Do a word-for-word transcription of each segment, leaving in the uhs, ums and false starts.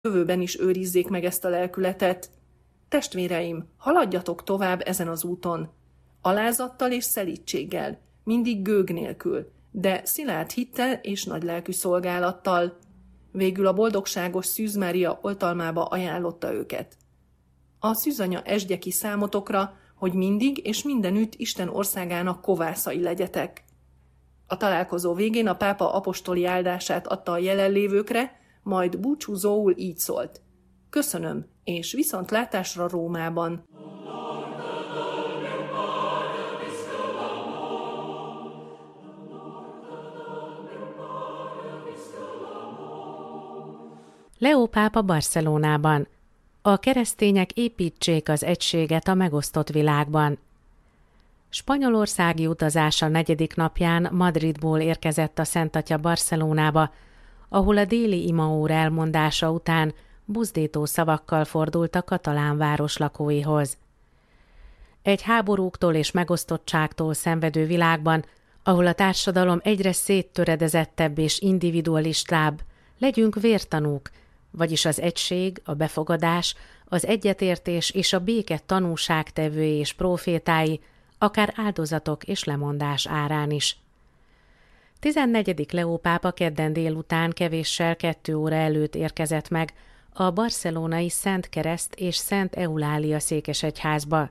jövőben is őrizzék meg ezt a lelkületet. Testvéreim, haladjatok tovább ezen az úton. Alázattal és szelídséggel, mindig gőg nélkül, de szilárd hittel és nagylelkű szolgálattal. Végül a boldogságos Szűz Mária oltalmába ajánlotta őket. A szűzanya esdje ki számotokra, hogy mindig és mindenütt Isten országának kovászai legyetek. A találkozó végén a pápa apostoli áldását adta a jelenlévőkre, majd búcsúzóul így szólt. Köszönöm, és viszontlátásra Rómában. Leó pápa Barcelonában. A keresztények építsék az egységet a megosztott világban. Spanyolországi utazása negyedik napján Madridból érkezett a Szent Atya Barcelonába, ahol a déli imaóra elmondása után buzdító szavakkal fordult a katalán város lakóihoz. Egy háborúktól és megosztottságtól szenvedő világban, ahol a társadalom egyre széttöredezettebb és individualistább, legyünk vértanúk, vagyis az egység, a befogadás, az egyetértés és a béke tanúságtevői és prófétái, akár áldozatok és lemondás árán is. tizennegyedik Leó pápa kedden délután kevéssel kettő óra előtt érkezett meg a barcelonai Szent Kereszt és Szent Eulália székesegyházba.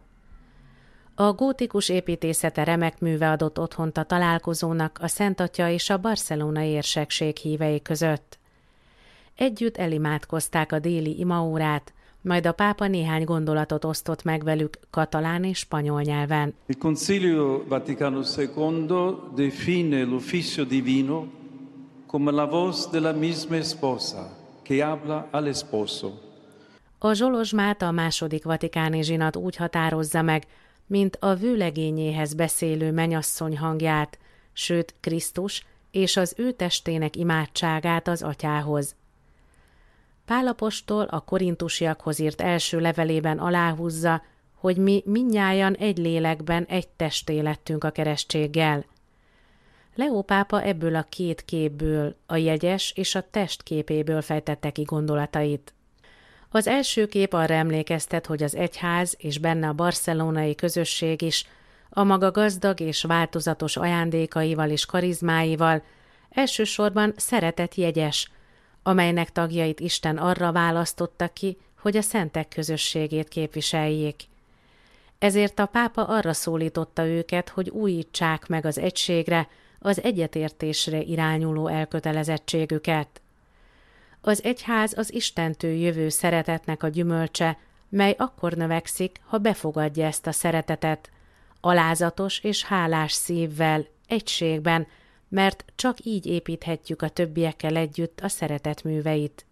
A gótikus építészete remek műve adott otthont a találkozónak a Szent Atya és a barcelonai érsekség hívei között. Együtt elimádkozták a déli imaórát, majd a pápa néhány gondolatot osztott meg velük katalán és spanyol nyelven. Il Concilio Vaticano secondo define l'ufficio divino come la voz della misma sposa che habla al sposo. A zsolozsmát a második vatikáni zsinat úgy határozza meg, mint a vőlegényéhez beszélő menyasszony hangját, sőt Krisztus és az ő testének imádságát az atyához. Pál apostol a korintusiakhoz írt első levelében aláhúzza, hogy mi mindnyájan egy lélekben egy testé lettünk a keresztséggel. Leó pápa ebből a két képből, a jegyes és a test képéből fejtette ki gondolatait. Az első kép arra emlékeztet, hogy az egyház és benne a barcelonai közösség is a maga gazdag és változatos ajándékaival és karizmáival elsősorban szeretet jegyes, amelynek tagjait Isten arra választotta ki, hogy a szentek közösségét képviseljék. Ezért a pápa arra szólította őket, hogy újítsák meg az egységre, az egyetértésre irányuló elkötelezettségüket. Az egyház az Istentől jövő szeretetnek a gyümölcse, mely akkor növekszik, ha befogadja ezt a szeretetet, alázatos és hálás szívvel, egységben, mert csak így építhetjük a többiekkel együtt a szeretet műveit.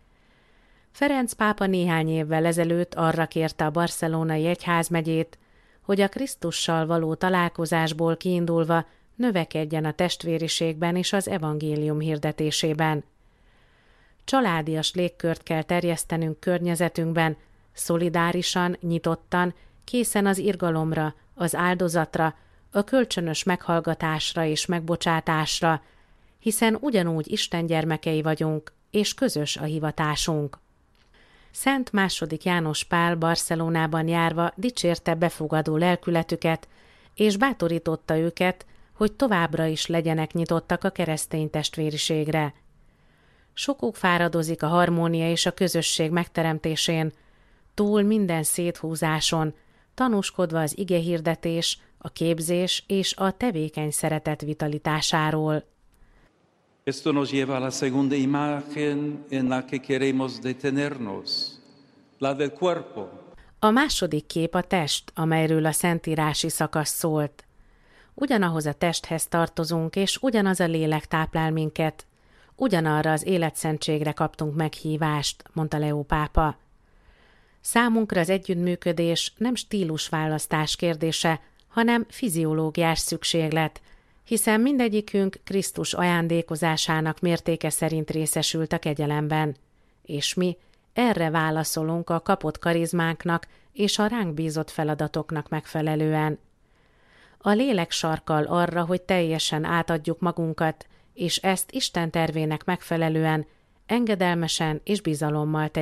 Ferenc pápa néhány évvel ezelőtt arra kérte a barcelonai egyházmegyét, hogy a Krisztussal való találkozásból kiindulva növekedjen a testvériségben és az evangélium hirdetésében. Családias légkört kell terjesztenünk környezetünkben, szolidárisan, nyitottan, készen az irgalomra, az áldozatra, a kölcsönös meghallgatásra és megbocsátásra, hiszen ugyanúgy Isten gyermekei vagyunk, és közös a hivatásunk. Szent második János Pál Barcelonában járva dicsérte befogadó lelkületüket, és bátorította őket, hogy továbbra is legyenek nyitottak a keresztény testvériségre. Sokuk fáradozik a harmónia és a közösség megteremtésén, túl minden széthúzáson, tanúskodva az igehirdetés, a képzés és a tevékeny szeretet vitalitásáról. Esto nos lleva a la segunda imagen en la que queremos detenernos, la del cuerpo. A második kép a test, amelyről a szentírási szakasz szólt. Ugyanahoz a testhez tartozunk, és ugyanaz a lélek táplál minket. Ugyanarra az életszentségre kaptunk meghívást, mondta Leó pápa. Számunkra az együttműködés nem stílusválasztás kérdése, hanem fiziológiás szükséglet, hiszen mindegyikünk Krisztus ajándékozásának mértéke szerint részesült a kegyelemben, és mi erre válaszolunk a kapott karizmánknak és a ránk bízott feladatoknak megfelelően. A lélek sarkal arra, hogy teljesen átadjuk magunkat, és ezt Isten tervének megfelelően engedelmesen és bizalommal